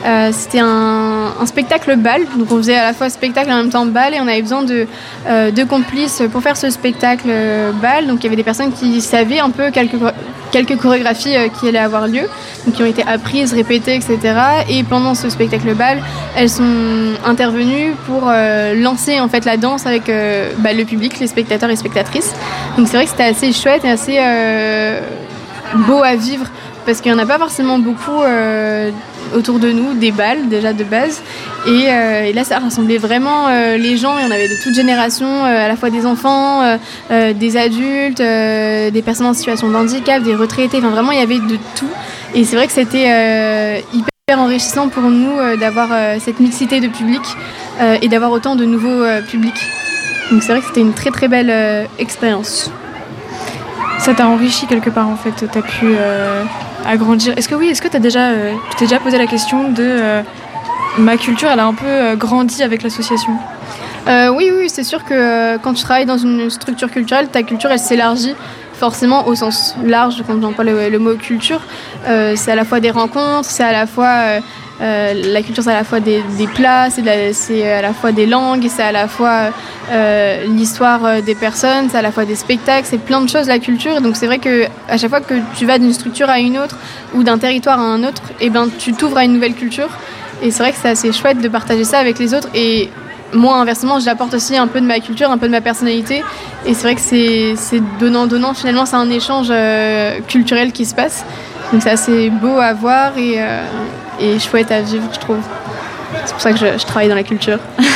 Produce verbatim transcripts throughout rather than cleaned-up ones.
Euh, c'était un, un spectacle bal, donc on faisait à la fois spectacle et en même temps bal, et on avait besoin de, euh, de complices pour faire ce spectacle euh, bal. Donc il y avait des personnes qui savaient un peu quelques, quelques chorégraphies euh, qui allaient avoir lieu, donc qui ont été apprises, répétées, et cetera. Et pendant ce spectacle bal, elles sont intervenues pour euh, lancer en fait la danse avec euh, bah, le public, les spectateurs et spectatrices. Donc c'est vrai que c'était assez chouette et assez euh, beau à vivre, parce qu'il n'y en a pas forcément beaucoup euh, autour de nous, des balles déjà de base. Et, euh, et là, ça rassemblait vraiment euh, les gens, et on avait de toutes générations, euh, à la fois des enfants, euh, euh, des adultes, euh, des personnes en situation de handicap, des retraités, enfin vraiment, il y avait de tout. Et c'est vrai que c'était euh, hyper enrichissant pour nous euh, d'avoir euh, cette mixité de public euh, et d'avoir autant de nouveaux euh, publics. Donc c'est vrai que c'était une très très belle euh, expérience. Ça t'a enrichi quelque part en fait, t'as pu euh, agrandir. Est-ce que oui, est-ce que t'as déjà, euh, tu t'es déjà posé la question de euh, ma culture, elle a un peu euh, grandi avec l'association? euh, Oui, oui, c'est sûr que euh, quand tu travailles dans une structure culturelle, ta culture elle s'élargit forcément au sens large quand j'emploie le, le mot culture. Euh, c'est à la fois des rencontres, c'est à la fois euh, euh, la culture, c'est à la fois des, des plats, c'est, de la, c'est à la fois des langues, c'est à la fois euh, l'histoire des personnes, c'est à la fois des spectacles, c'est plein de choses la culture. Et donc c'est vrai que à chaque fois que tu vas d'une structure à une autre ou d'un territoire à un autre, et ben tu t'ouvres à une nouvelle culture. Et c'est vrai que c'est assez chouette de partager ça avec les autres. Et moi, inversement, j'apporte aussi un peu de ma culture, un peu de ma personnalité. Et c'est vrai que c'est, c'est donnant-donnant. Finalement, c'est un échange euh, culturel qui se passe. Donc c'est assez beau à voir et, euh, et chouette à vivre, je trouve. C'est pour ça que je, je travaille dans la culture.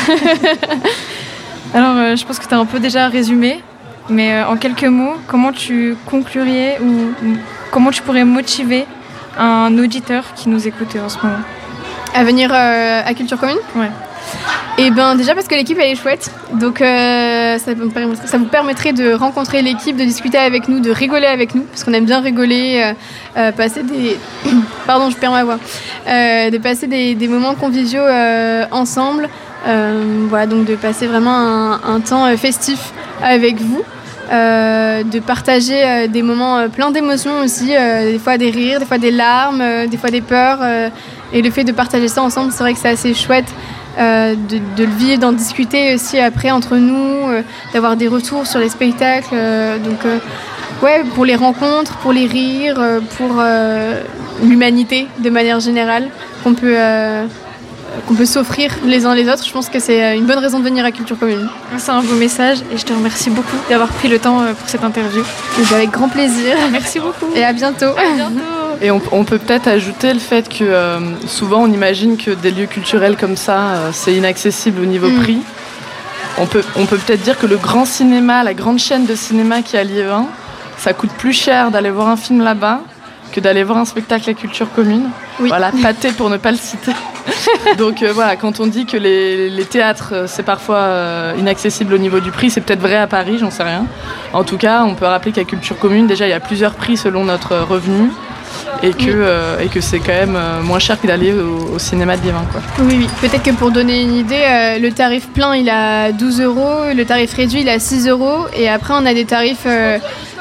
Alors, euh, je pense que tu as un peu déjà résumé. Mais euh, en quelques mots, comment tu conclurais ou, ou comment tu pourrais motiver un auditeur qui nous écoute en ce moment? À venir euh, à Culture Commune? Ouais. Et ben déjà parce que l'équipe elle est chouette, donc euh, ça, vous permettrait, ça vous permettrait de rencontrer l'équipe, de discuter avec nous, de rigoler avec nous, parce qu'on aime bien rigoler, euh, euh, passer des, pardon je perds ma voix, euh, de passer des, des moments conviviaux euh, ensemble, euh, voilà, donc de passer vraiment un, un temps festif avec vous. Euh, de partager euh, des moments euh, pleins d'émotions aussi, euh, des fois des rires, des fois des larmes, euh, des fois des peurs, euh, et le fait de partager ça ensemble, c'est vrai que c'est assez chouette euh, de, de le vivre, d'en discuter aussi après entre nous, euh, d'avoir des retours sur les spectacles, euh, donc euh, ouais, pour les rencontres, pour les rires, euh, pour euh, l'humanité de manière générale qu'on peut euh, qu'on peut s'offrir les uns les autres. Je pense que c'est une bonne raison de venir à Culture Commune. C'est un beau message et je te remercie beaucoup d'avoir pris le temps pour cette interview. Et avec grand plaisir. Merci beaucoup. Et à bientôt. À bientôt. Et on, on peut peut-être ajouter le fait que euh, souvent on imagine que des lieux culturels comme ça, euh, c'est inaccessible au niveau mmh. prix. On peut, on peut peut-être dire que le grand cinéma, la grande chaîne de cinéma qui est à Liévin, ça coûte plus cher d'aller voir un film là-bas que d'aller voir un spectacle à Culture Commune. Oui. Voilà, pâté pour ne pas le citer. Donc euh, voilà, quand on dit que les, les théâtres, c'est parfois euh, inaccessible au niveau du prix, c'est peut-être vrai à Paris, j'en sais rien. En tout cas, on peut rappeler qu'à Culture Commune, déjà, il y a plusieurs prix selon notre revenu et que, oui. euh, et que c'est quand même euh, moins cher que d'aller au, au cinéma de Liévin, quoi. Oui, oui. Peut-être que pour donner une idée, euh, le tarif plein, il a douze euros, le tarif réduit, il a six euros, et après, on a des tarifs... Euh,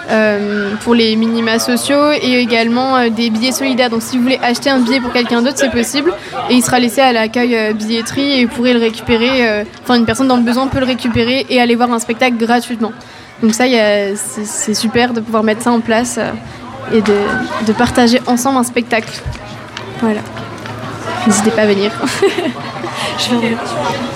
Euh, pour les minima sociaux et également euh, des billets solidaires. Donc si vous voulez acheter un billet pour quelqu'un d'autre, c'est possible et il sera laissé à l'accueil euh, billetterie et vous pourrez le récupérer, enfin euh, une personne dans le besoin peut le récupérer et aller voir un spectacle gratuitement. Donc ça, y a, c'est, c'est super de pouvoir mettre ça en place euh, et de, de partager ensemble un spectacle. Voilà. N'hésitez pas à venir. Je vais revenir.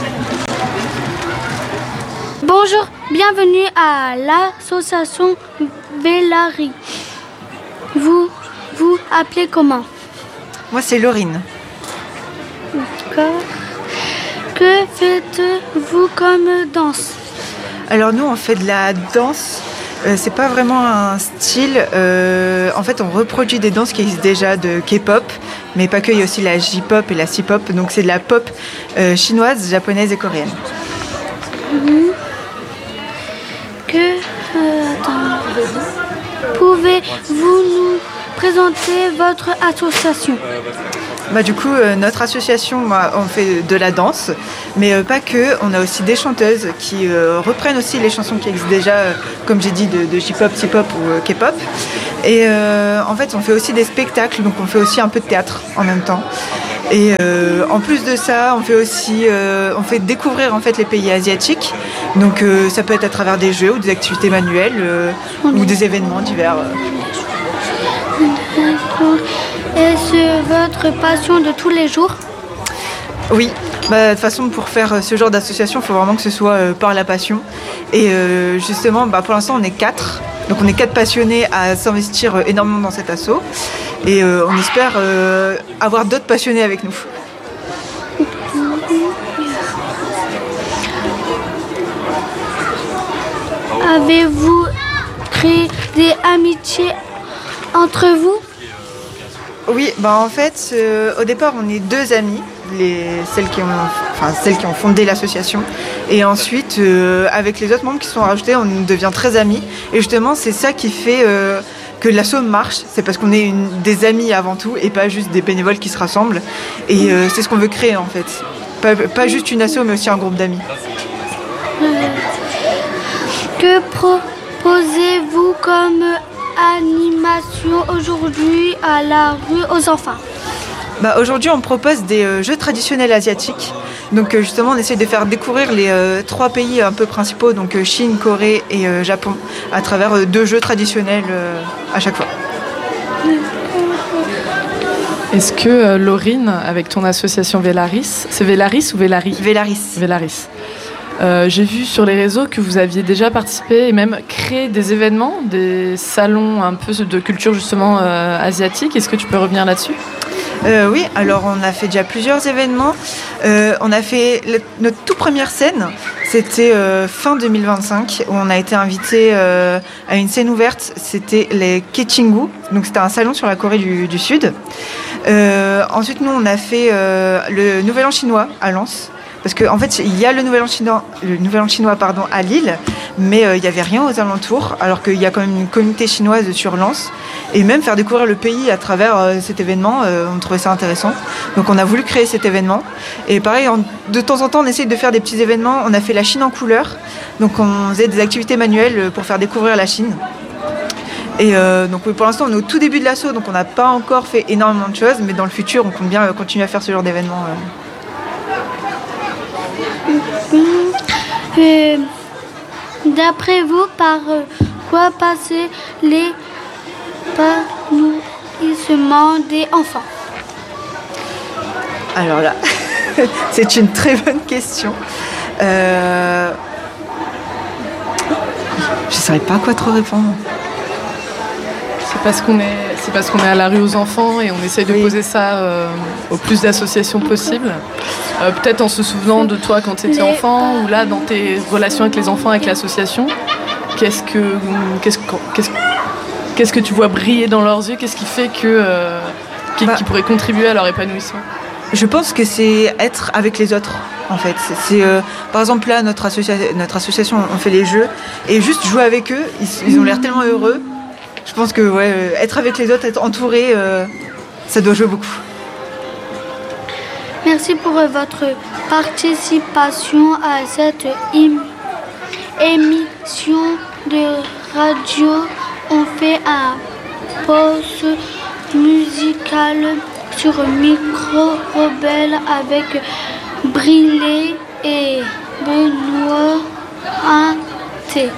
Bonjour, bienvenue à l'association Vélari. Vous vous appelez comment? Moi, c'est Laurine. D'accord. Que faites-vous comme danse? Alors nous, on fait de la danse. Euh, c'est pas vraiment un style. Euh, en fait, on reproduit des danses qui existent déjà de K-pop, mais pas que. Il y a aussi la J-pop et la C-pop. Donc c'est de la pop euh, chinoise, japonaise et coréenne. Mmh. Que euh, attends. Pouvez-vous nous présenter votre association? Bah, du coup, euh, notre association, moi, on fait de la danse, mais euh, pas que. On a aussi des chanteuses qui euh, reprennent aussi les chansons qui existent déjà, euh, comme j'ai dit, de, de J-pop, C-pop ou euh, K-pop. Et euh, en fait, on fait aussi des spectacles, donc on fait aussi un peu de théâtre en même temps. Et euh, en plus de ça, on fait aussi euh, on fait découvrir en fait les pays asiatiques. Donc euh, ça peut être à travers des jeux ou des activités manuelles euh, ou des événements divers. Est-ce votre passion de tous les jours? Oui, bah, de toute façon pour faire ce genre d'association, il faut vraiment que ce soit euh, par la passion. Et euh, justement, bah, pour l'instant on est quatre. Donc on est quatre passionnés à s'investir euh, énormément dans cet asso. Et euh, on espère euh, avoir d'autres passionnés avec nous. Avez-vous créé des amitiés entre vous? Oui, bah en fait, euh, au départ, on est deux amies, les, celles, qui ont, enfin, celles qui ont fondé l'association. Et ensuite, euh, avec les autres membres qui sont rajoutés, on devient très amis. Et justement, c'est ça qui fait euh, que l'asso marche. C'est parce qu'on est une, des amis avant tout et pas juste des bénévoles qui se rassemblent. Et euh, c'est ce qu'on veut créer en fait. Pas, pas juste une asso, mais aussi un groupe d'amis. Euh, que proposez-vous comme animation aujourd'hui à la rue aux enfants? Bah, aujourd'hui, on propose des euh, jeux traditionnels asiatiques. Donc euh, justement, on essaie de faire découvrir les euh, trois pays un peu principaux, donc euh, Chine, Corée et euh, Japon, à travers euh, deux jeux traditionnels euh, à chaque fois. Est-ce que euh, Laurine, avec ton association Vélaris, c'est Vélaris ou Vélari? Vélaris. Vélaris. Euh, j'ai vu sur les réseaux que vous aviez déjà participé et même créé des événements, des salons un peu de culture justement euh, asiatique. Est-ce que tu peux revenir là-dessus? Euh, oui, alors on a fait déjà plusieurs événements. Euh, on a fait le, notre toute première scène, c'était euh, fin deux mille vingt-cinq, où on a été invité euh, à une scène ouverte. C'était les Kechingu, donc c'était un salon sur la Corée du, du Sud. Euh, ensuite, nous, on a fait euh, le Nouvel An chinois à Lens. Parce qu'en en fait, il y a le Nouvel An chinois, le Nouvel An chinois pardon, à Lille, mais euh, il n'y avait rien aux alentours, alors qu'il y a quand même une communauté chinoise sur Lens. Et même faire découvrir le pays à travers euh, cet événement, euh, on trouvait ça intéressant. Donc on a voulu créer cet événement. Et pareil, en, de temps en temps, on essaye de faire des petits événements. On a fait la Chine en couleurs. Donc on faisait des activités manuelles pour faire découvrir la Chine. Et euh, donc pour l'instant, on est au tout début de l'assaut, donc on n'a pas encore fait énormément de choses, mais dans le futur, on compte bien euh, continuer à faire ce genre d'événements. Euh. Euh, D'après vous, par euh, quoi passer l'épanouissement des enfants? Alors là, c'est une très bonne question. Euh... Je ne saurais pas à quoi trop répondre. C'est parce qu'on est, c'est parce qu'on est à la rue aux enfants et on essaye de oui. poser ça euh, au plus d'associations possible. Euh, peut-être en se souvenant de toi quand tu étais enfant ou là dans tes relations avec les enfants, avec l'association. Qu'est-ce que, qu'est-ce, qu'est-ce, qu'est-ce que tu vois briller dans leurs yeux? Qu'est-ce qui fait que, euh, qui, bah, qui pourrait contribuer à leur épanouissement? Je pense que c'est être avec les autres, en fait. C'est, c'est, euh, par exemple, là, notre, associa- notre association, on fait les jeux et juste jouer avec eux, ils, ils ont l'air tellement heureux. Je pense que ouais, être avec les autres, être entouré, euh, ça doit jouer beaucoup. Merci pour votre participation à cette im- émission de radio. On fait un pause musicale sur Micro Rebelle avec Brilé et Benoît Inté.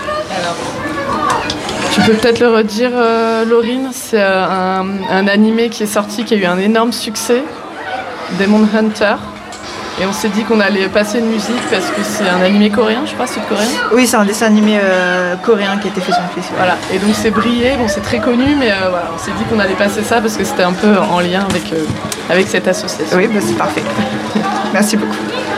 Tu peux peut-être le redire, euh, Laurine, c'est euh, un, un animé qui est sorti, qui a eu un énorme succès, Demon Hunter. Et on s'est dit qu'on allait passer une musique parce que c'est un animé coréen, je crois, sud-coréen. Oui, c'est un dessin animé euh, coréen qui a été fait sur Netflix. Voilà, et donc c'est Brillé, bon c'est très connu, mais euh, voilà, on s'est dit qu'on allait passer ça parce que c'était un peu en lien avec, euh, avec cette association. Oui, bah, c'est parfait. Merci beaucoup.